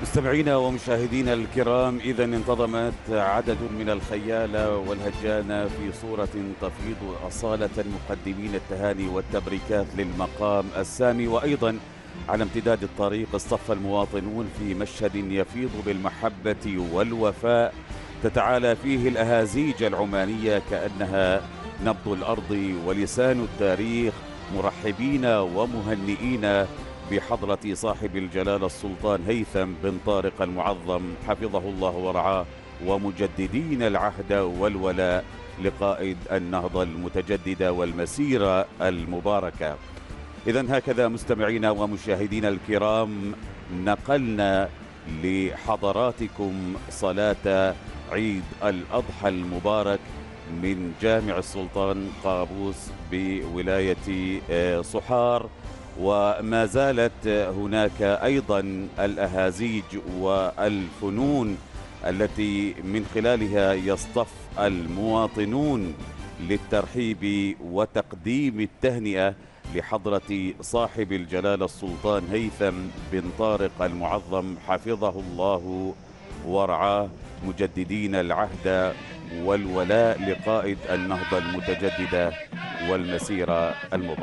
مستمعينا ومشاهدينا الكرام، إذا انتظمت عدد من الخيالة والهجانة في صورة تفيض أصالة مقدمين التهاني والتبريكات للمقام السامي، وأيضا على امتداد الطريق اصطف المواطنون في مشهد يفيض بالمحبة والوفاء، تتعالى فيه الأهازيج العمانية كأنها نبض الأرض ولسان التاريخ، مرحبين ومهنئين بحضرة صاحب الجلالة السلطان هيثم بن طارق المعظم حفظه الله ورعاه، ومجددين العهد والولاء لقائد النهضة المتجددة والمسيرة المباركة. إذن هكذا مستمعينا ومشاهدينا الكرام نقلنا لحضراتكم صلاة عيد الأضحى المبارك من جامع السلطان قابوس بولاية صحار، وما زالت هناك أيضا الأهازيج والفنون التي من خلالها يصطف المواطنون للترحيب وتقديم التهنئة لحضرة صاحب الجلالة السلطان هيثم بن طارق المعظم حفظه الله ورعاه، مجددين العهد والولاء لقائد النهضة المتجددة والمسيرة المباركة.